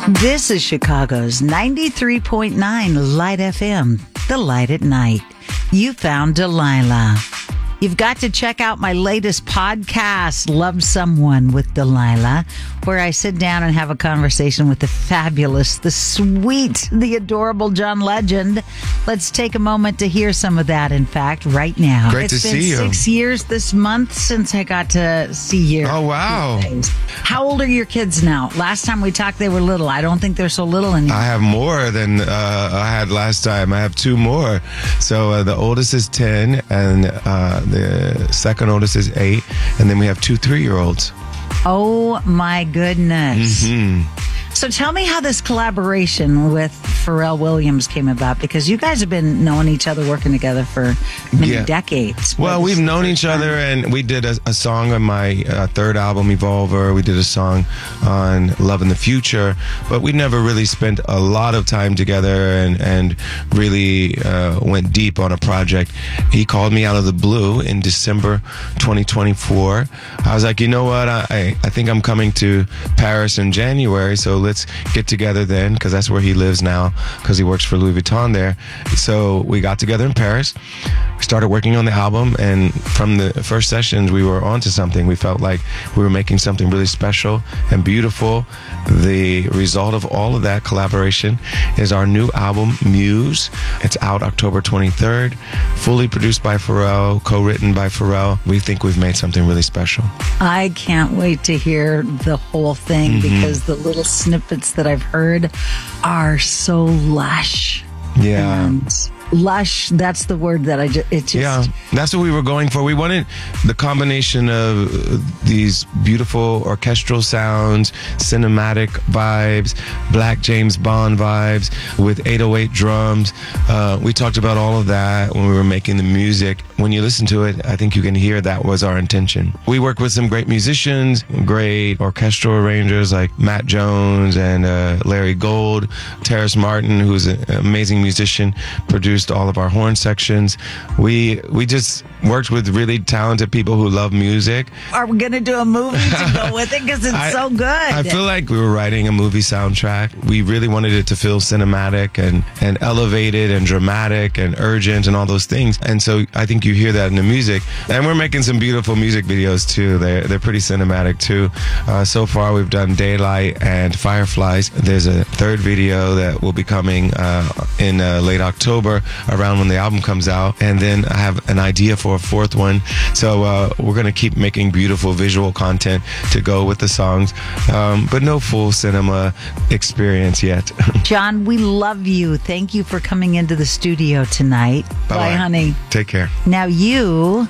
This is Chicago's 93.9 Light FM, the light at night. You found Delilah. You've got to check out my latest podcast, Love Someone with Delilah, where I sit down and have a conversation with the fabulous, the sweet, the adorable John Legend. Let's take a moment to hear some of that, in fact, right now. Great to see you. It's been 6 years this month since I got to see you. Oh, wow. How old are your kids now? Last time we talked, they were little. I don't think they're so little anymore. I have more than I had last time. I have two more. So the oldest is 10, and the second oldest is 8, and then we have 2 3-year-olds. Oh, my goodness. Mm-hmm. So tell me how this collaboration with Pharrell Williams came about, because you guys have been knowing each other, working together for many decades. Well, we've known each other, and we did a song on my third album, Evolver. We did a song on Love in the Future, but we never really spent a lot of time together and really went deep on a project. He called me out of the blue in December 2024. I was like, you know what? I think I'm coming to Paris in January, so let's get together then, because that's where he lives now, because he works for Louis Vuitton there. So we got together in Paris, we started working on the album, and from the first sessions we were onto something. We felt like we were making something really special and beautiful. The result of all of that collaboration is our new album, Muse. It's out October 23rd, fully produced by Pharrell, co-written by Pharrell. We think we've made something really special. I can't wait to hear the whole thing, because the little snippets that I've heard are so lush. Yeah. And lush, that's the word that yeah, that's what we were going for. We wanted the combination of these beautiful orchestral sounds, cinematic vibes, Black James Bond vibes with 808 drums. We talked about all of that when we were making the music. When you listen to it, I think you can hear that was our intention. We worked with some great musicians, great orchestral arrangers like Matt Jones and Larry Gold. Terrace Martin, who's an amazing musician, produced all of our horn sections. We just worked with really talented people who love music. Are we going to do a movie to go with it? Because it's so good. I feel like we were writing a movie soundtrack. We really wanted it to feel cinematic and elevated and dramatic and urgent and all those things. And so I think you hear that in the music. And we're making some beautiful music videos too. They're pretty cinematic too. So far we've done Daylight and Fireflies. There's a third video that will be coming in late October, around when the album comes out. And then I have an idea for a fourth one. So we're going to keep making beautiful visual content to go with the songs, but no full cinema experience yet. John, we love you. Thank you for coming into the studio tonight. Bye, honey. Take care. Now you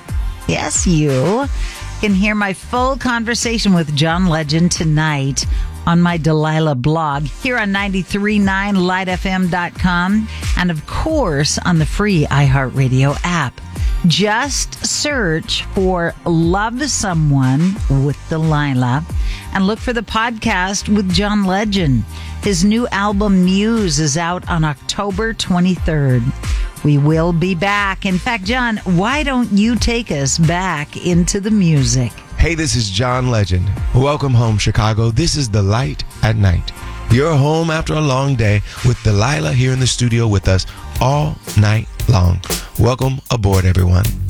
can hear my full conversation with John Legend tonight on my Delilah blog here on 939lightfm.com, and of course on the free iHeartRadio app. Just search for Love Someone with Delilah and look for the podcast with John Legend. His new album Muse is out on October 23rd. We will be back. In fact, John, why don't you take us back into the music? Hey, this is John Legend. Welcome home, Chicago. This is The Light at Night. You're home after a long day with Delilah here in the studio with us all night long. Welcome aboard, everyone.